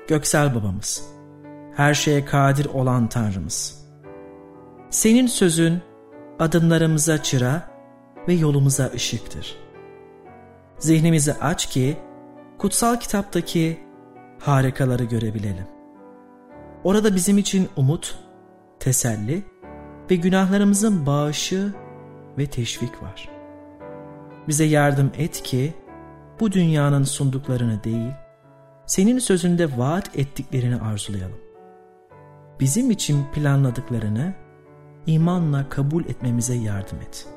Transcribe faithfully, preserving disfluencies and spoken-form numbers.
göksel babamız, her şeye kadir olan Tanrımız. Senin sözün adımlarımıza çıra ve yolumuza ışıktır. Zihnimizi aç ki kutsal kitaptaki harikaları görebilelim. Orada bizim için umut, teselli ve günahlarımızın bağışı ve teşvik var. Bize yardım et ki bu dünyanın sunduklarını değil, senin sözünde vaat ettiklerini arzulayalım. Bizim için planladıklarını imanla kabul etmemize yardım et.